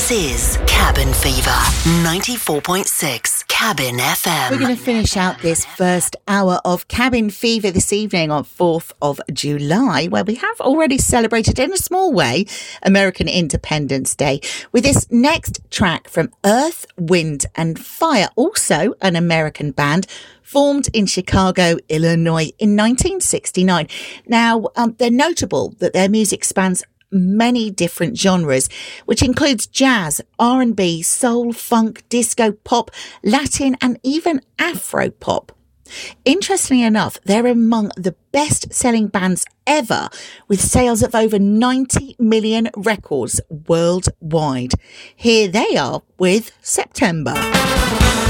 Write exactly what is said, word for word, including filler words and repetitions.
This is Cabin Fever, ninety-four point six Cabin F M. We're going to finish out this first hour of Cabin Fever this evening on fourth of July, where we have already celebrated in a small way American Independence Day with this next track from Earth, Wind and Fire, also an American band formed in Chicago, Illinois in nineteen sixty-nine. Now, um, they're notable that their music spans many different genres, which includes jazz, R and B, soul, funk, disco, pop, Latin, and even Afro pop. Interestingly enough, they're among the best-selling bands ever, with sales of over ninety million records worldwide. Here they are with September.